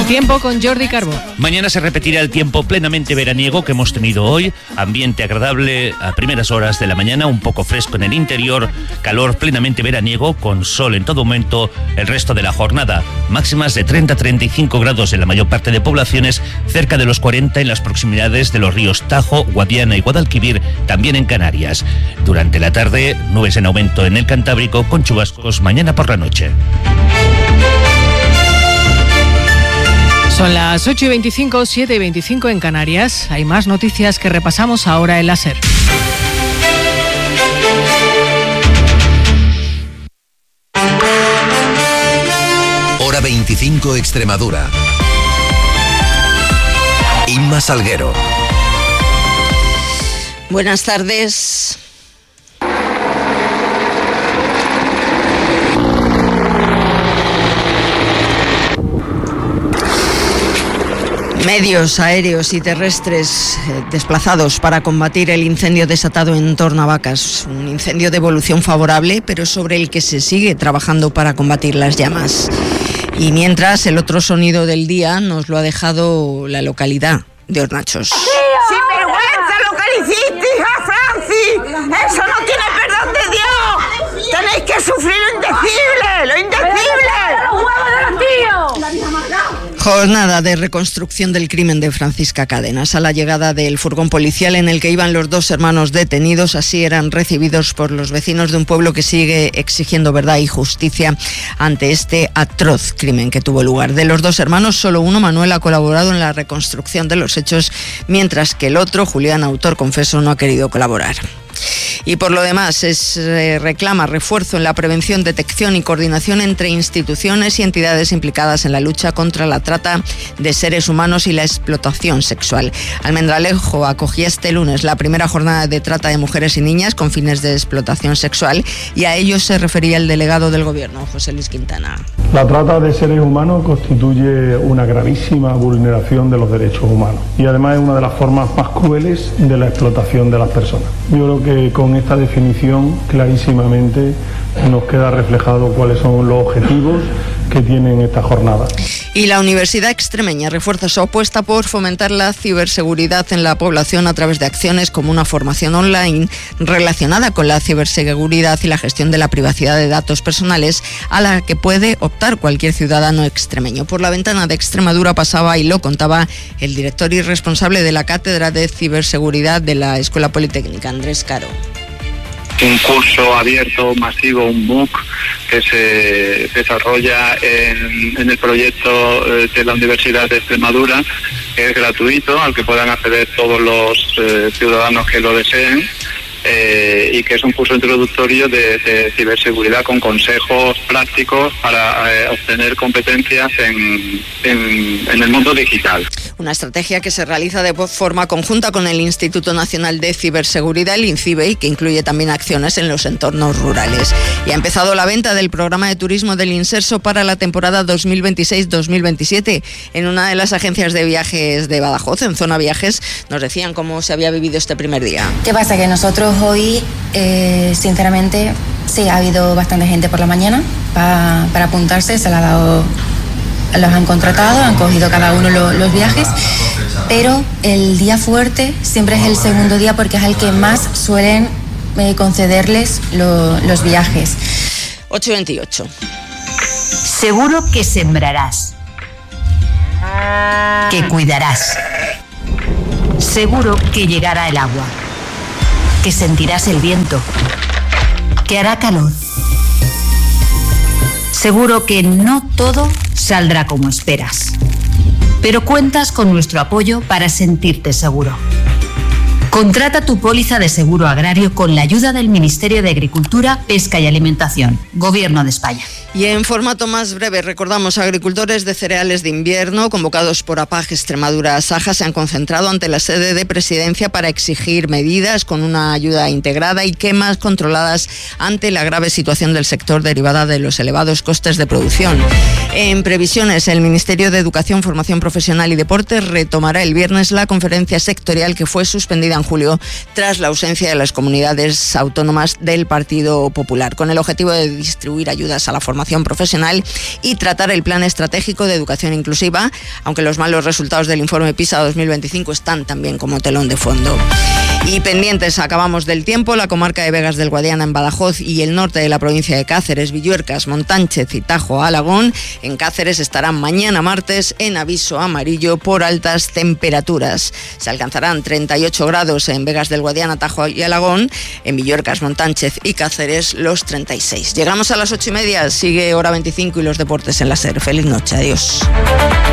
El tiempo con Jordi Carbó. Mañana se repetirá el tiempo plenamente veraniego que hemos tenido hoy. Ambiente agradable a primeras horas de la mañana, un poco fresco en el interior, calor plenamente veraniego con sol en todo momento el resto de la jornada. Máximas de 30-35 grados en la mayor parte de poblaciones, cerca de los 40 en las proximidades de los ríos Tajo, Guadiana y Guadalquivir, también en Canarias. Durante la tarde, nubes en aumento en el Cantábrico con chubascos mañana por la noche. Son las 8:25, 7:25 en Canarias. Hay más noticias que repasamos ahora en la SER. Hora 25 Extremadura. Inma Salguero. Buenas tardes. Medios aéreos y terrestres desplazados para combatir el incendio desatado en Tornavacas. Un incendio de evolución favorable, pero sobre el que se sigue trabajando para combatir las llamas. Y mientras, el otro sonido del día nos lo ha dejado la localidad de Hornachos. ¡Sinvergüenza lo que le hiciste, hija Francis! ¡Eso no tiene perdón de Dios! ¡Tenéis que sufrir lo indecible! ¡Lo indecible! ¡Los huevos de los tíos! Jornada de reconstrucción del crimen de Francisca Cadenas. A la llegada del furgón policial en el que iban los dos hermanos detenidos, así eran recibidos por los vecinos de un pueblo que sigue exigiendo verdad y justicia ante este atroz crimen que tuvo lugar. De los dos hermanos, solo uno, Manuel, ha colaborado en la reconstrucción de los hechos, mientras que el otro, Julián, autor confeso, no ha querido colaborar. Y por lo demás, reclama refuerzo en la prevención, detección y coordinación entre instituciones y entidades implicadas en la lucha contra la trata de seres humanos y la explotación sexual. Almendralejo acogía este lunes la primera jornada de trata de mujeres y niñas con fines de explotación sexual, y a ello se refería el delegado del Gobierno, José Luis Quintana. La trata de seres humanos constituye una gravísima vulneración de los derechos humanos y además es una de las formas más crueles de la explotación de las personas. Yo creo que con esta definición clarísimamente nos queda reflejado cuáles son los objetivos que tienen esta jornada. Y la Universidad Extremeña refuerza su apuesta por fomentar la ciberseguridad en la población a través de acciones como una formación online relacionada con la ciberseguridad y la gestión de la privacidad de datos personales, a la que puede optar cualquier ciudadano extremeño. Por la ventana de Extremadura pasaba y lo contaba el director y responsable de la Cátedra de Ciberseguridad de la Escuela Politécnica, Andrés Caro. Un curso abierto, masivo, un MOOC que se desarrolla en el proyecto de la Universidad de Extremadura, que es gratuito, al que puedan acceder todos los ciudadanos que lo deseen, y que es un curso introductorio de ciberseguridad con consejos prácticos para obtener competencias en el mundo digital. Una estrategia que se realiza de forma conjunta con el Instituto Nacional de Ciberseguridad, el INCIBE, y que incluye también acciones en los entornos rurales. Y ha empezado la venta del programa de turismo del Inserso para la temporada 2026-2027. En una de las agencias de viajes de Badajoz, en Zona Viajes, nos decían cómo se había vivido este primer día. ¿Qué pasa? Que nosotros hoy, sinceramente, sí, ha habido bastante gente por la mañana para apuntarse, se la ha dado... Los han contratado, han cogido cada uno los viajes, pero el día fuerte siempre es el segundo día porque es el que más suelen concederles los viajes. 8:28. Seguro que sembrarás, que cuidarás. Seguro que llegará el agua, que sentirás el viento, que hará calor. Seguro que no todo saldrá como esperas, pero cuentas con nuestro apoyo para sentirte seguro. Contrata tu póliza de seguro agrario con la ayuda del Ministerio de Agricultura, Pesca y Alimentación, Gobierno de España. Y en formato más breve, recordamos, agricultores de cereales de invierno convocados por APAG Extremadura Saja se han concentrado ante la sede de Presidencia para exigir medidas con una ayuda integrada y quemas controladas ante la grave situación del sector derivada de los elevados costes de producción. En previsiones, el Ministerio de Educación, Formación Profesional y Deporte retomará el viernes la conferencia sectorial que fue suspendida en julio tras la ausencia de las comunidades autónomas del Partido Popular, con el objetivo de distribuir ayudas a la formación profesional y tratar el plan estratégico de educación inclusiva, aunque los malos resultados del informe PISA 2025 están también como telón de fondo. Y pendientes, acabamos del tiempo, la comarca de Vegas del Guadiana en Badajoz y el norte de la provincia de Cáceres, Villuercas, Montánchez y Tajo, Alagón. En Cáceres estarán mañana martes en aviso amarillo por altas temperaturas. Se alcanzarán 38 grados en Vegas del Guadiana, Tajo y Alagón. En Villuercas, Montánchez y Cáceres los 36. Llegamos a las 8:30, sigue Hora 25 y los deportes en la SER. Feliz noche, adiós.